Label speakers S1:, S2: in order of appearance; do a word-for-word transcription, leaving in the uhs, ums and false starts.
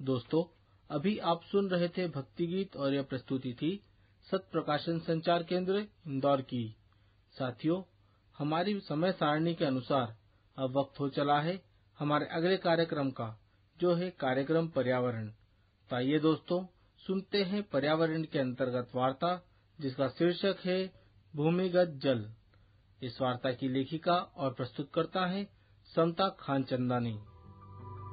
S1: दोस्तों, अभी आप सुन रहे थे भक्ति गीत और यह प्रस्तुति थी सत प्रकाशन संचार केंद्र इंदौर की। साथियों, हमारी समय सारणी के अनुसार अब वक्त हो चला है हमारे अगले कार्यक्रम का, जो है कार्यक्रम पर्यावरण। तो आइए दोस्तों, सुनते हैं पर्यावरण के अंतर्गत वार्ता, जिसका शीर्षक है भूमिगत जल। इस वार्ता की लेखिका और प्रस्तुतकर्ता है समता खानचंदानी।